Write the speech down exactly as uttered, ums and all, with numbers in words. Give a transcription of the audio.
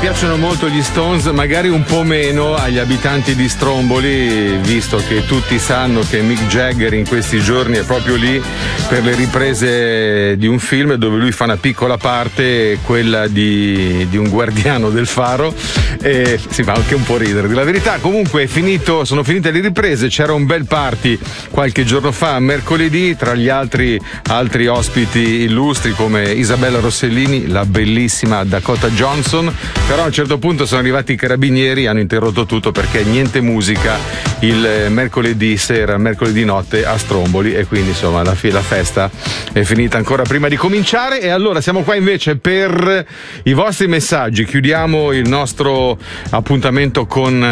piacciono molto gli Stones, magari un po' meno agli abitanti di Stromboli, visto che tutti sanno che Mick Jagger in questi giorni è proprio lì per le riprese di un film dove lui fa una piccola parte, quella di, di un guardiano del faro, e si fa anche un po' ridere, di la verità. Comunque è finito, sono finite le riprese, c'era un bel party qualche giorno fa, mercoledì, tra gli altri altri ospiti illustri come Isabella Rossellini, la bellissima Dakota Johnson, però a un certo punto sono arrivati i carabinieri, hanno interrotto tutto perché niente musica il mercoledì sera, mercoledì notte a Stromboli, e quindi insomma la, la festa è finita ancora prima di cominciare. E allora siamo qua invece per i vostri messaggi, chiudiamo il nostro appuntamento con